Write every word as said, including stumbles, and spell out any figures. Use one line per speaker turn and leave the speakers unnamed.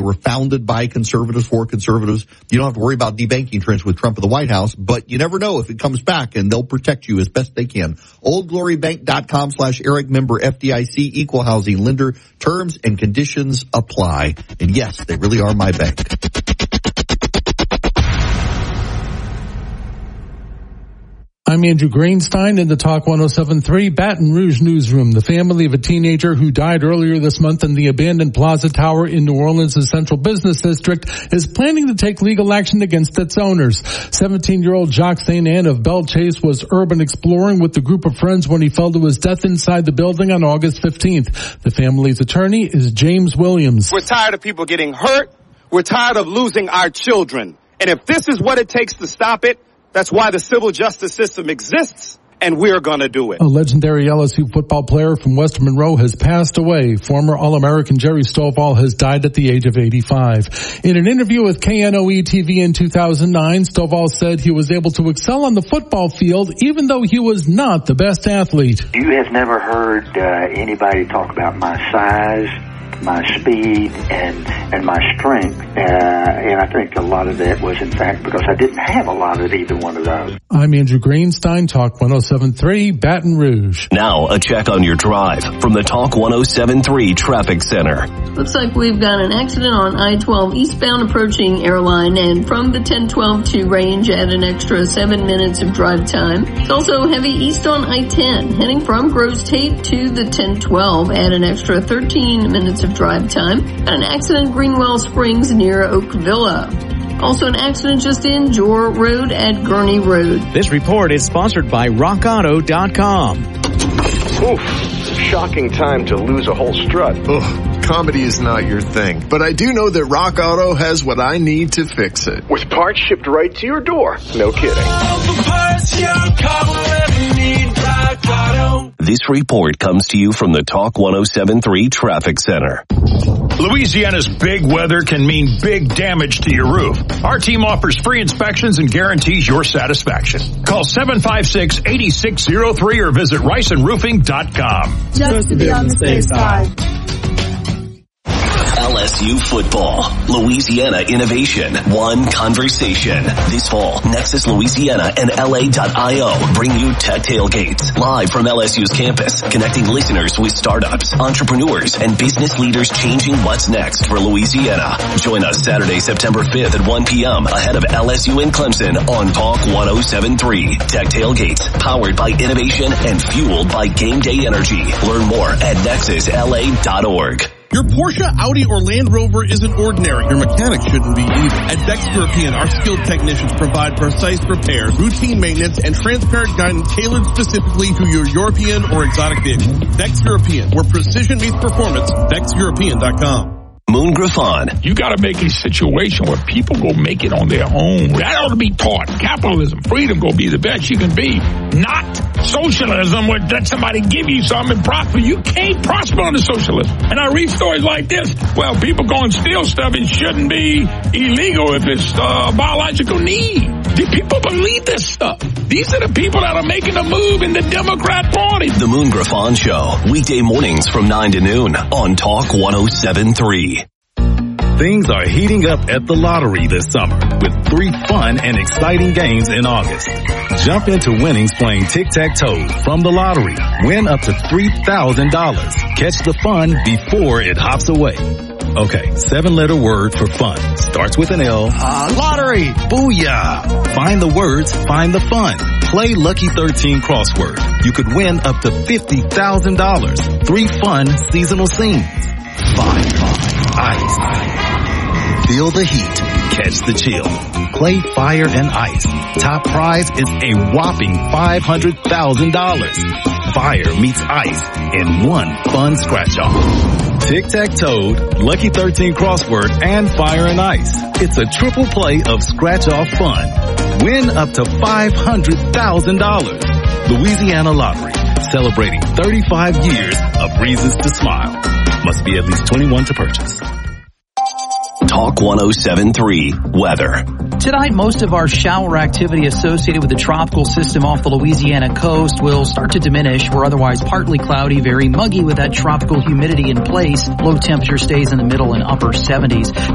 were founded by conservatives for conservatives. You don't have to worry about debanking trends with Trump in the White House, but you never know if it comes back, and they'll protect you as best they can. oldglorybank.com slash Eric, member F D I C, equal housing lender. Terms and conditions apply. And yes, they really are my bank.
I'm Andrew Greenstein in the Talk one oh seven point three Baton Rouge newsroom. The family of a teenager who died earlier this month in the abandoned Plaza Tower in New Orleans' central business district is planning to take legal action against its owners. seventeen-year-old Jacques Saint Anne of Belle Chase was urban exploring with a group of friends when he fell to his death inside the building on August fifteenth. The family's attorney is James Williams.
We're tired of people getting hurt. We're tired of losing our children. And if this is what it takes to stop it, that's why the civil justice system exists, and we're going to do it.
A legendary L S U football player from Western Monroe has passed away. Former All-American Jerry Stovall has died at the age of eighty-five. In an interview with K N O E T V in two thousand nine, Stovall said he was able to excel on the football field even though he was not the best athlete.
You have never heard uh, anybody talk about my size, my speed, and and my strength, uh, and I think a lot of that was in fact because I didn't have a lot of either one of those.
I'm Andrew Greenstein, Talk one oh seven point three Baton Rouge.
Now a check on your drive from the Talk one oh seven point three Traffic Center.
Looks like we've got an accident on I twelve eastbound approaching Airline, and from the ten twelve to Range at an extra seven minutes of drive time. It's also heavy east on I ten, heading from Groves Tate to the ten twelve at an extra thirteen minutes of drive time. An accident Greenwell Springs near Oak Villa. Also an accident just in Jor Road at Gurney Road.
This report is sponsored by rock auto dot com.
Oof, shocking time to lose a whole strut.
Ugh, comedy is not your thing, but I do know that Rock Auto has what I need to fix it.
With parts shipped right to your door. No kidding.
This report comes to you from the Talk one oh seven point three Traffic Center.
Louisiana's big weather can mean big damage to your roof. Our team offers free inspections and guarantees your satisfaction. Call seven five six, eight six zero three or visit rice and roofing dot com.
Just to be on the safe side.
L S U football, Louisiana innovation, one conversation. This fall, Nexus Louisiana and L A dot I O bring you Tech Tailgates, live from L S U's campus, connecting listeners with startups, entrepreneurs, and business leaders changing what's next for Louisiana. Join us Saturday, September fifth at one p.m. ahead of L S U and Clemson on Talk one oh seven point three. Tech Tailgates, powered by innovation and fueled by Game Day Energy. Learn more at nexus L A dot org.
Your Porsche, Audi, or Land Rover isn't ordinary. Your mechanic shouldn't be either. At Dex European, our skilled technicians provide precise repairs, routine maintenance, and transparent guidance tailored specifically to your European or exotic vehicle. Dex European, where precision meets performance. dex european dot com.
Moon Griffon.
You got to make a situation where people go make it on their own. That ought to be taught. Capitalism, freedom, go be the best you can be. Not socialism where let somebody give you something and prosper. You can't prosper under socialism. And I read stories like this. Well, people go and steal stuff. It shouldn't be illegal if it's uh, a biological need. Do people believe this stuff? These are the people that are making a move in the Democrat Party.
The Moon Griffon Show, weekday mornings from nine to noon on Talk one oh seven point three.
Things are heating up at the lottery this summer with three fun and exciting games in August. Jump into winnings playing tic-tac-toe from the lottery. Win up to three thousand dollars. Catch the fun before it hops away. Okay, seven-letter word for fun. Starts with an L. Uh, lottery! Booyah! Find the words, find the fun. Play Lucky thirteen crossword. You could win up to fifty thousand dollars. Three fun seasonal scenes. Five, five, ice. Feel the heat. Catch the chill. Play Fire and Ice. Top prize is a whopping five hundred thousand dollars. Fire meets ice in one fun scratch-off. Tic-tac-toe, Lucky thirteen crossword, and Fire and Ice. It's a triple play of scratch-off fun. Win up to five hundred thousand dollars. Louisiana Lottery, celebrating thirty-five years of reasons to smile. Must be at least twenty-one to purchase.
Talk one oh seven point three weather.
Tonight, most of our shower activity associated with the tropical system off the Louisiana coast will start to diminish. We're otherwise partly cloudy, very muggy with that tropical humidity in place. Low temperature stays in the middle and upper seventies.